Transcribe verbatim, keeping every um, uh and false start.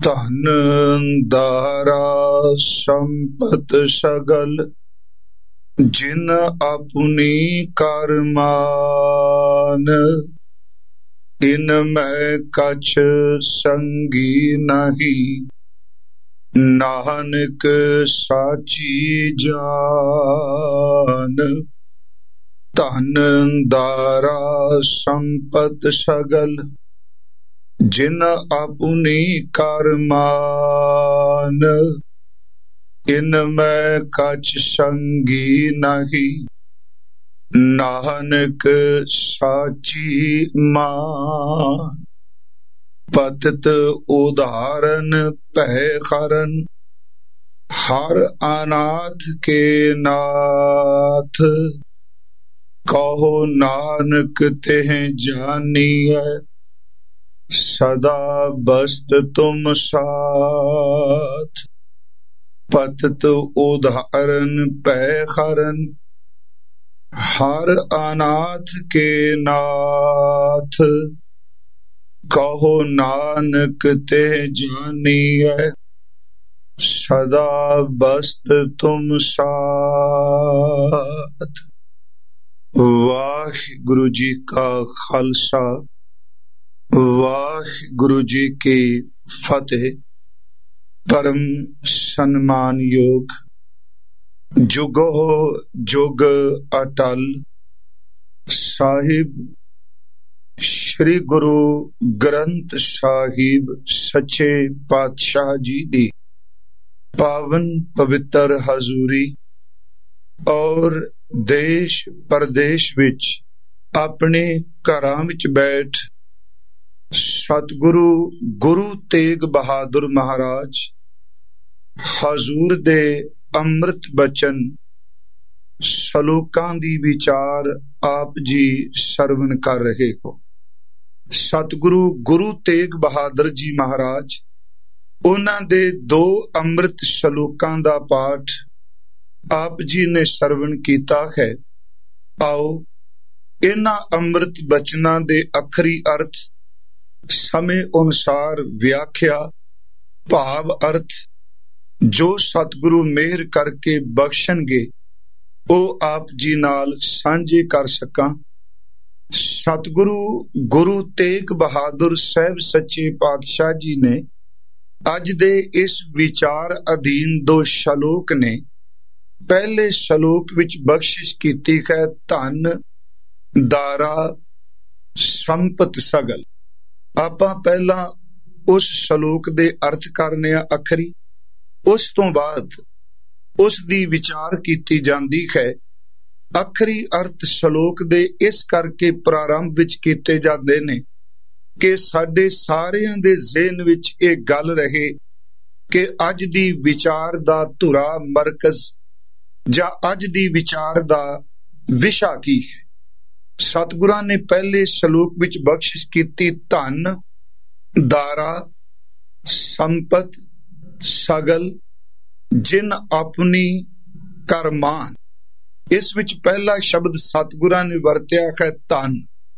ਧਨ ਦਾਰਾ ਸੰਪਤ ਸਗਲ ਜਿਨ ਆਪੁਨੀ ਕਰਮਾਨ। ਇਨ ਮੈਂ ਕਛ ਸੰਗੀ ਨਹੀਂ ਨਾਨਕ ਸਾਚੀ ਜਾਨ। ਧਨ ਦਾਰਾ ਸੰਪਤ ਸਗਲ ਜਿਨ ਆਪੁਨੀ ਕਰਮਾਨ। ਇਨ ਮੈਂ ਕਛ ਸੰਗੀ ਨਹੀਂ ਨਾਨਕ ਸਾਚੀ ਮਾਨ। ਪਤਿਤ ਉਦਾਹਰਨ ਭੈ ਹਰਨ ਹਰ ਅਨਾਥ ਕੇ ਨਾਥ। ਕਹੋ ਨਾਨਕ ਤਿਹ ਜਾਨੀਐ ਸਦਾ ਬਸਤ ਤੁਮ ਸਾਥ। ਪਤਿਤ ਉਦਾਹਰਨ ਭੈ ਹਰਨ ਹਰ ਅਨਾਥ ਕੇ ਨਾਥ। ਕਹੋ ਨਾਨਕ ਤੇ ਜਾਨੀਐ ਸਦਾ ਬਸਤ ਤੁਮ ਸਾਥ। ਵਾਹਿਗੁਰੂ ਜੀ ਕਾ ਖਾਲਸਾ ਵਾਹਿਗੁਰੂ ਜੀ ਕੀ ਫਤਿਹ। ਪਰਮ ਸਨਮਾਨਯੋਗ ਜੁਗੋ ਜੁਗ ਅਟਲ ਸਾਹਿਬ ਸ਼੍ਰੀ ਗੁਰੂ ਗ੍ਰੰਥ ਸਾਹਿਬ ਸੱਚੇ ਪਾਤਸ਼ਾਹ ਜੀ ਦੀ ਪਾਵਨ ਪਵਿੱਤਰ ਹਜ਼ੂਰੀ ਔਰ ਦੇਸ਼ ਪ੍ਰਦੇਸ਼ ਵਿੱਚ ਆਪਣੇ ਘਰਾਂ ਵਿੱਚ ਬੈਠ ਸਤਿਗੁਰੂ ਗੁਰੂ ਤੇਗ ਬਹਾਦਰ ਮਹਾਰਾਜ ਹਜ਼ੂਰ ਦੇ ਅੰਮ੍ਰਿਤ ਬਚਨ ਸ਼ਲੋਕਾਂ ਦੀ ਵਿਚਾਰ ਆਪ ਜੀ ਸਰਵਣ ਕਰ ਰਹੇ ਹੋ। ਸਤਿਗੁਰੂ ਗੁਰੂ ਤੇਗ ਬਹਾਦਰ ਜੀ ਮਹਾਰਾਜ ਉਹਨਾਂ ਦੇ ਦੋ ਅੰਮ੍ਰਿਤ ਸ਼ਲੋਕਾਂ ਦਾ ਪਾਠ ਆਪ ਜੀ ਨੇ ਸਰਵਣ ਕੀਤਾ ਹੈ। ਆਓ ਇਹਨਾਂ ਅੰਮ੍ਰਿਤ ਬਚਨਾਂ ਦੇ ਅੱਖਰੀ ਅਰਥ ਸਮੇਂ ਅਨੁਸਾਰ ਵਿਆਖਿਆ ਭਾਵ ਅਰਥ ਜੋ ਸਤਿਗੁਰੂ ਮਿਹਰ ਕਰਕੇ ਬਖਸ਼ਣਗੇ ਉਹ ਆਪ ਜੀ ਨਾਲ ਸਾਂਝੇ ਕਰ ਸਕਾਂ। ਸਤਿਗੁਰੂ ਗੁਰੂ ਤੇਗ ਬਹਾਦਰ ਸਾਹਿਬ ਸੱਚੇ ਪਾਤਸ਼ਾਹ ਜੀ ਨੇ ਅੱਜ ਦੇ ਇਸ ਵਿਚਾਰ ਅਧੀਨ ਦੋ ਸ਼ਲੋਕ ਨੇ। ਪਹਿਲੇ ਸ਼ਲੋਕ ਵਿੱਚ ਬਖਸ਼ਿਸ਼ ਕੀਤੀ ਹੈ ਧਨ ਦਾਰਾ ਸੰਪਤ ਸਗਲ। ਆਪਾਂ ਪਹਿਲਾਂ ਉਸ ਸ਼ਲੋਕ ਦੇ ਅਰਥ ਕਰਨੇ ਆ ਅੱਖਰੀ, ਉਸ ਤੋਂ ਬਾਅਦ ਉਸ ਦੀ ਵਿਚਾਰ ਕੀਤੀ ਜਾਂਦੀ ਹੈ। ਅੱਖਰੀ ਅਰਥ ਸ਼ਲੋਕ ਦੇ ਇਸ ਕਰਕੇ ਪ੍ਰਾਰੰਭ ਵਿੱਚ ਕੀਤੇ ਜਾਂਦੇ ਨੇ ਕਿ ਸਾਡੇ ਸਾਰਿਆਂ ਦੇ ਜ਼ਿਹਨ ਵਿੱਚ ਇਹ ਗੱਲ ਰਹੇ ਕਿ ਅੱਜ ਦੀ ਵਿਚਾਰ ਦਾ ਧੁਰਾ ਮਰਕਜ਼ ਜਾਂ ਅੱਜ ਦੀ ਵਿਚਾਰ ਦਾ ਵਿਸ਼ਾ ਕੀ ਹੈ। ਸਤਿਗੁਰਾਂ ਨੇ ਪਹਿਲੇ ਸ਼ਲੋਕ ਵਿੱਚ ਬਖਸ਼ਿਸ਼ ਕੀਤੀ ਧਨ ਦਾਰਾ ਸੰਪਤ ਸਗਲ ਜਿਨ ਆਪਣੀ ਕਰਮਾਨ। ਇਸ ਵਿੱਚ ਪਹਿਲਾ ਸ਼ਬਦ ਸਤਿਗੁਰਾਂ ਨੇ ਵਰਤਿਆ ਹੈ ਧਨ।